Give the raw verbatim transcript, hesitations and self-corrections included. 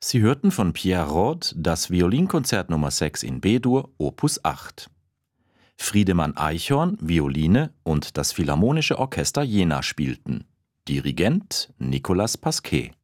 Sie hörten von Pierre Rode das Violinkonzert Nummer sechs in B-Dur, Opus acht. Friedemann Eichhorn, Violine und das Philharmonische Orchester Jena spielten. Dirigent Nicolas Pasquet.